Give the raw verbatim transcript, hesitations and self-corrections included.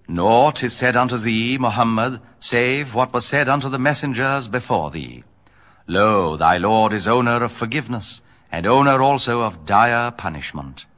Naught is said unto thee, Muhammad, save what was said unto the messengers before thee. Lo, thy Lord is owner of forgiveness, and owner also of dire punishment.